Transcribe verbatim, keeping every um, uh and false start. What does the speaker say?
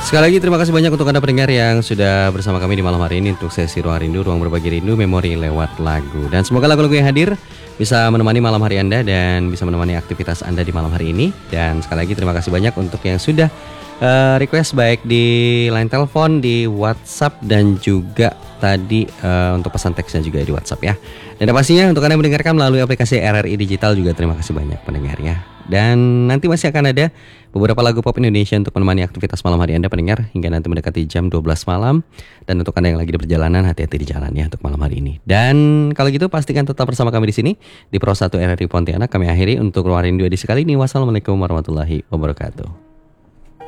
Sekali lagi terima kasih banyak untuk Anda pendengar yang sudah bersama kami di malam hari ini untuk sesi Ruang Rindu, Ruang Berbagi Rindu, Memori lewat lagu. Dan semoga lagu-lagu yang hadir bisa menemani malam hari Anda dan bisa menemani aktivitas Anda di malam hari ini. Dan sekali lagi terima kasih banyak untuk yang sudah uh, request baik di line telepon, di WhatsApp dan juga tadi uh, untuk pesan teksnya juga di WhatsApp ya. Dan pastinya untuk Anda yang mendengarkan melalui aplikasi R R I Digital juga terima kasih banyak pendengar ya. Dan nanti masih akan ada beberapa lagu pop Indonesia untuk menemani aktivitas malam hari Anda pendengar hingga nanti mendekati jam dua belas malam. Dan untuk Anda yang lagi di perjalanan, hati-hati di jalan ya untuk malam hari ini. Dan kalau gitu pastikan tetap bersama kami di sini di Pro satu R R I Pontianak. Kami akhiri untuk Ruang Rindu edisi kali ini. Wassalamualaikum warahmatullahi wabarakatuh.